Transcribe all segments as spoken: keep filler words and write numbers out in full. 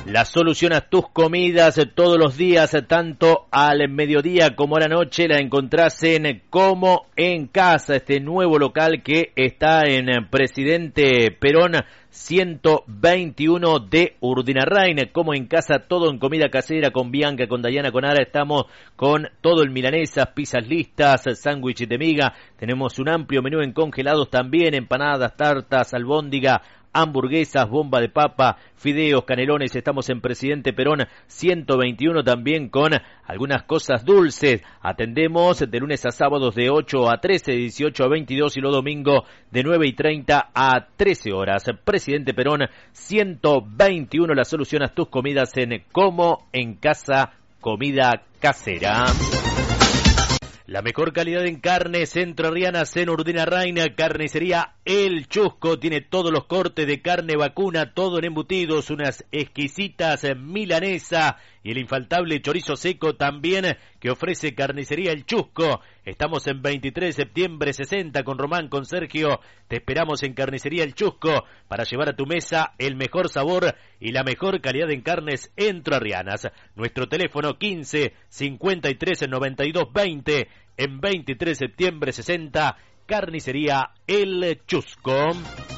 La solución a tus comidas todos los días, tanto al mediodía como a la noche, la encontrás en Como en Casa, este nuevo local que está en Presidente Perón ciento veintiuno de Urdinarrain. Como en Casa, todo en comida casera, con Bianca, con Dayana, con Ara. Estamos con todo en milanesas, pizzas listas, sándwiches de miga. Tenemos un amplio menú en congelados también, empanadas, tartas, albóndiga, hamburguesas, bomba de papa, fideos, canelones. Estamos en Presidente Perón ciento veintiuno también con algunas cosas dulces. Atendemos de lunes a sábados de ocho a trece, dieciocho a veintidós y los domingos de nueve y treinta a trece horas. Presidente Perón ciento veintiuno, la solución a tus comidas en Como en Casa, comida casera. La mejor calidad en carnes entrerrianas en Urdinarrain, carnicería El Chusco, tiene todos los cortes de carne vacuna, todo en embutidos, unas exquisitas milanesas y el infaltable chorizo seco también que ofrece carnicería El Chusco. Estamos en veintitrés de septiembre sesenta con Román, con Sergio. Te esperamos en carnicería El Chusco para llevar a tu mesa el mejor sabor y la mejor calidad en carnes entrerrianas. Nuestro teléfono quince, cincuenta y tres, noventa y dos, veinte. En veintitrés de septiembre sesenta, carnicería El Chusco.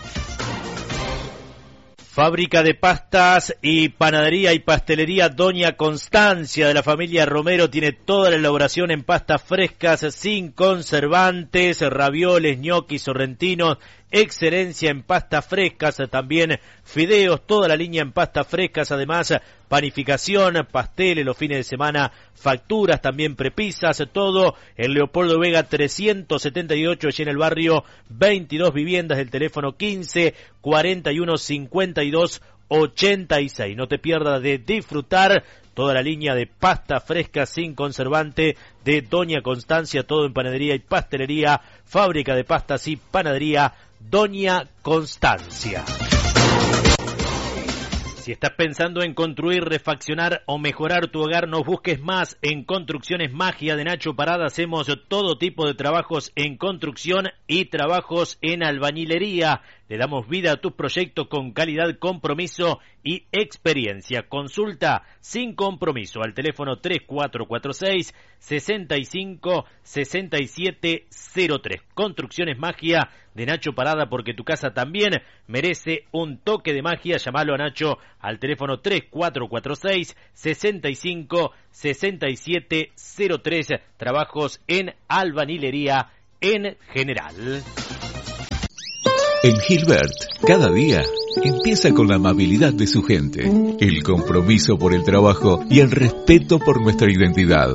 Fábrica de pastas y panadería y pastelería Doña Constancia, de la familia Romero, tiene toda la elaboración en pastas frescas, sin conservantes, ravioles, ñoquis, sorrentinos, excelencia en pastas frescas, también fideos, toda la línea en pastas frescas, además panificación, pasteles los fines de semana, facturas, también prepisas, todo en Leopoldo Vega trescientos setenta y ocho, allí en el barrio, veintidós viviendas, del teléfono quince, cuarenta y uno, cincuenta y dos, ochenta y seis. No te pierdas de disfrutar toda la línea de pasta fresca sin conservante de Doña Constancia, todo en panadería y pastelería, fábrica de pastas y panadería Doña Constancia. Si estás pensando en construir, refaccionar o mejorar tu hogar, no busques más. En Construcciones Magia de Nacho Parada hacemos todo tipo de trabajos en construcción y trabajos en albañilería. Le damos vida a tus proyectos con calidad, compromiso y experiencia. Consulta sin compromiso al teléfono tres cuatro cuatro seis, seis cinco, seis siete cero tres. Construcciones Magia de Nacho Parada, porque tu casa también merece un toque de magia. Llamalo a Nacho al teléfono tres cuatro cuatro seis, seis cinco, seis siete cero tres. Trabajos en albañilería en general. En Gilbert, cada día empieza con la amabilidad de su gente, el compromiso por el trabajo y el respeto por nuestra identidad.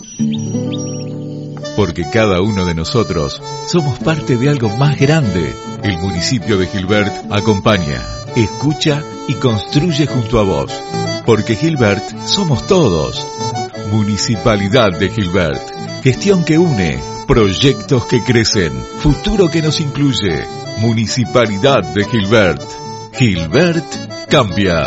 Porque cada uno de nosotros somos parte de algo más grande. El municipio de Gilbert acompaña, escucha y construye junto a vos. Porque Gilbert somos todos. Municipalidad de Gilbert. Gestión que une, proyectos que crecen, futuro que nos incluye. Municipalidad de Gilbert. Gilbert cambia.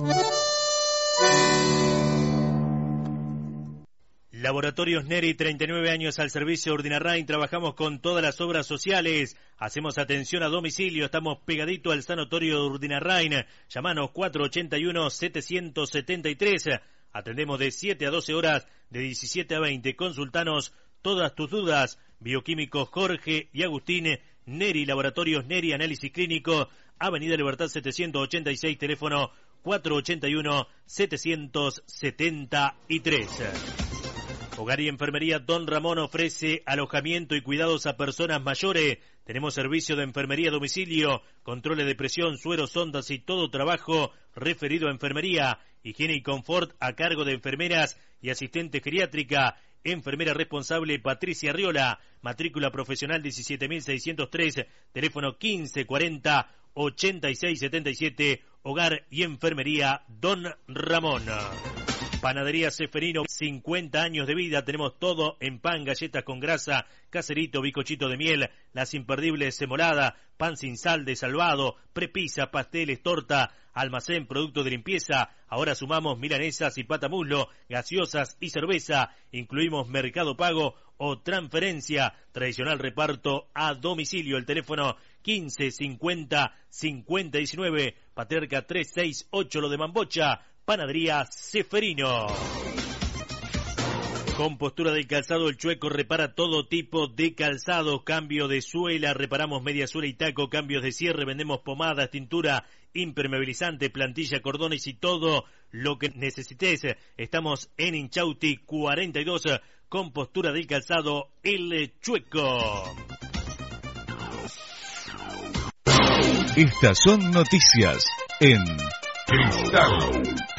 Laboratorios Neri, treinta y nueve años al servicio de Urdinarrain. Trabajamos con todas las obras sociales. Hacemos atención a domicilio. Estamos pegadito al sanatorio de Urdinarrain. Llamanos cuatro ocho uno, siete siete tres. Atendemos de siete a doce horas, de diecisiete a veinte. Consultanos todas tus dudas. Bioquímicos Jorge y Agustín Neri, Laboratorios Neri, análisis clínico, Avenida Libertad setecientos ochenta y seis, teléfono cuatro ocho uno, siete siete tres. Hogar y Enfermería Don Ramón ofrece alojamiento y cuidados a personas mayores. Tenemos servicio de enfermería a domicilio, controles de presión, sueros, sondas y todo trabajo referido a enfermería. Higiene y confort a cargo de enfermeras y asistente geriátrica. Enfermera responsable Patricia Riola, matrícula profesional diecisiete mil seiscientos tres, teléfono quince cuarenta, ochenta y seis setenta y siete, Hogar y Enfermería Don Ramón. Panadería Seferino, cincuenta años de vida, tenemos todo en pan, galletas con grasa, caserito, bizcochito de miel, las imperdibles semolada, pan sin sal de salvado, prepisa, pasteles, torta, almacén, producto de limpieza. Ahora sumamos milanesas y patamuslo, gaseosas y cerveza. Incluimos Mercado Pago o transferencia. Tradicional reparto a domicilio. El teléfono quince cincuenta cincuenta diecinueve, Paterca trescientos sesenta y ocho, Lo de Mambocha. Panadería Ceferino. Compostura del calzado El Chueco repara todo tipo de calzados, cambio de suela, reparamos media suela y taco, cambios de cierre, vendemos pomadas, tintura, impermeabilizante, plantilla, cordones y todo lo que necesites. Estamos en Inchausti cuarenta y dos, Compostura del calzado El Chueco. Estas son noticias en Cristal.